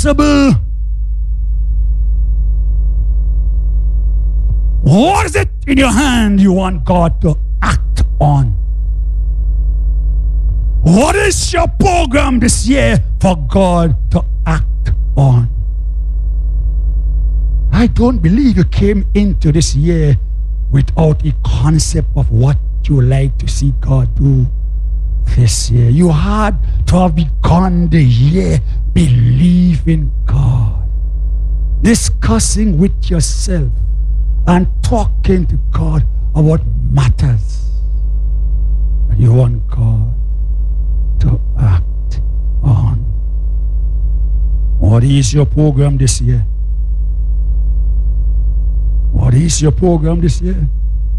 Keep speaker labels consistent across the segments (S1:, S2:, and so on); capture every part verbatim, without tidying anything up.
S1: impossible. What is it in your hand you want God to act on? What is your program this year for God to act on? I don't believe you came into this year without a concept of what you like to see God do this year. You had to have begun the year believing God, discussing with yourself and talking to God about matters that you want God to act on. What is your program this year? What is your program this year?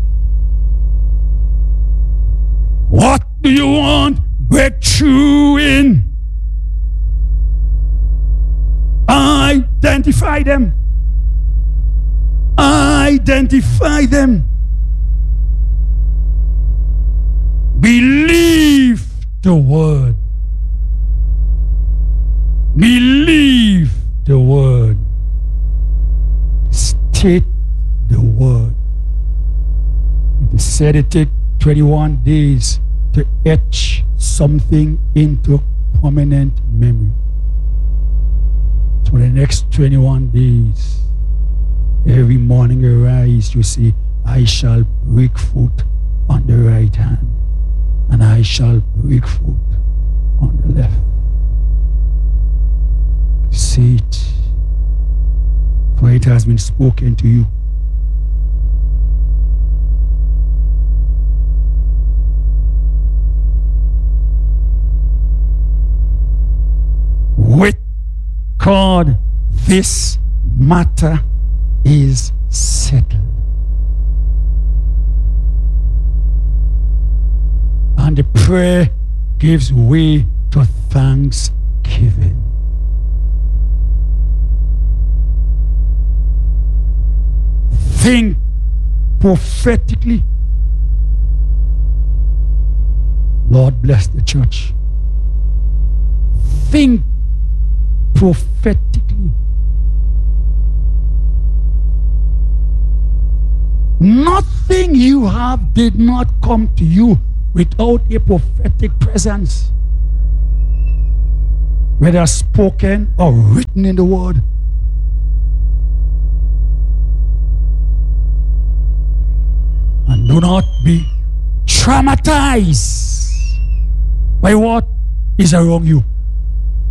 S1: What do you want breakthrough in? Identify them. Identify them. Believe the word. Believe the word. State the word. It is said it takes twenty-one days to etch something into permanent memory. So the next twenty-one days, every morning you rise, you say, I shall break foot on the right hand, and I shall break foot on the left. Say it, for it has been spoken to you. With God, this matter is settled. And the prayer gives way to thanksgiving. Think prophetically. Lord, bless the church. Think prophetically. Nothing you have did not come to you without a prophetic presence, whether spoken or written in the word. And do not be traumatized by what is around you.